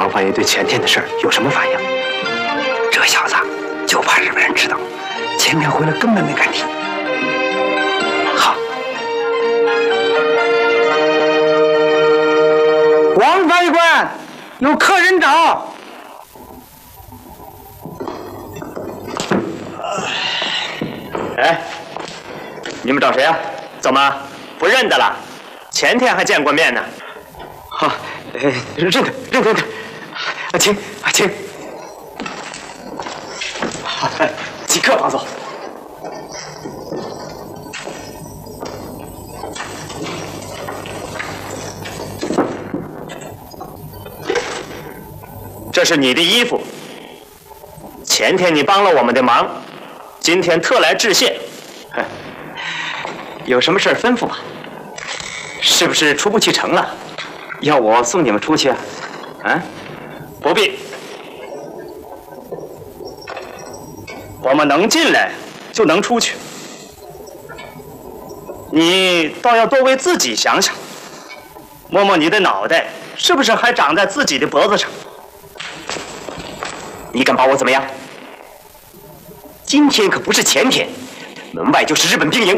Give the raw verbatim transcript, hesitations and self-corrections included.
常翻译对前天的事儿有什么反应？ 这小子就怕日本人知道，前天回来根本没敢提。好，王翻译官，有客人找。 哎，你们找谁啊？怎么不认得了？前天还见过面呢。好，呃，认得，认得，认得。啊，请，啊，请。好，即刻放走。这是你的衣服。前天你帮了我们的忙，今天特来致谢。有什么事吩咐吧？是不是出不去城了？要我送你们出去啊？啊？不必，我们能进来就能出去。你倒要多为自己想想，摸摸你的脑袋，是不是还长在自己的脖子上？你敢把我怎么样？今天可不是前天，门外就是日本兵营。